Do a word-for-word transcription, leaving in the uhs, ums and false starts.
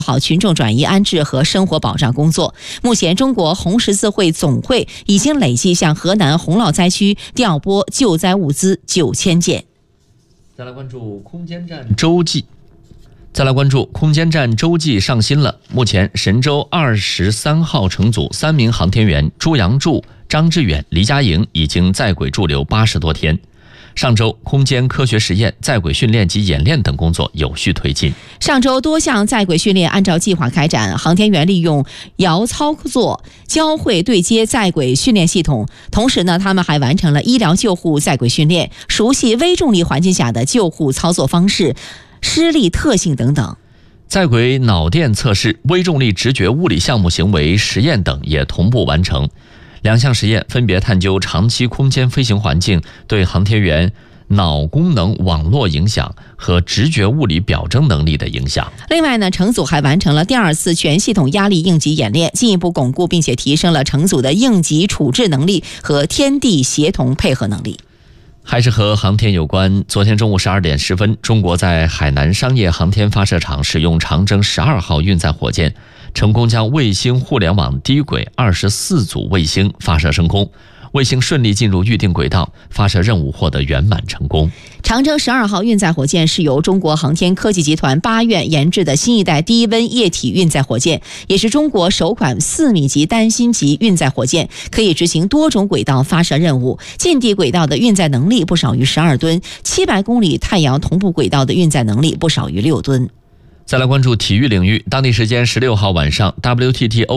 好群众转移安置和生活保障工作。目前，中国红十字会总会已经累计向河南洪涝灾区调拨救灾物资九千件。 再来关注空间站洲际。再来关注空间站洲际上新了。目前，神舟二十三号乘组三名航天员朱杨柱、张志远、黎佳莹已经在轨驻留八十多天。上周，空间科学实验、在轨训练及演练等工作有序推进。 上周多项在轨训练按照计划开展，航天员利用遥操作交会对接在轨训练系统，同时呢，他们还完成了医疗救护在轨训练，熟悉微重力环境下的救护操作方式、施力特性等等。 在轨脑电测试、微重力直觉物理项目行为实验等也同步完成。两项实验分别探究长期空间飞行环境对航天员脑功能网络影响和直觉物理表征能力的影响。 另外呢，乘组还完成了第二次全系统压力应急演练，进一步巩固并且提升了乘组的应急处置能力和天地协同配合能力。 还是和航天有关。昨天中午十二点十分，中国在海南商业航天发射场使用长征十二号运载火箭，成功将卫星互联网低轨二十四组卫星发射升空，卫星顺利进入预定轨道，发射任务获得圆满成功。 长征十二号运载火箭是由中国航天科技集团八院研制的新一代低温液体运载火箭，也是中国首款四米级单星级运载火箭，可以执行多种轨道发射任务。近地轨道的运载能力不少于十二吨，七百公里太阳同步轨道的运载能力不少于六吨。 再来关注体育领域。当地时间十六号晚上 ，W T T 欧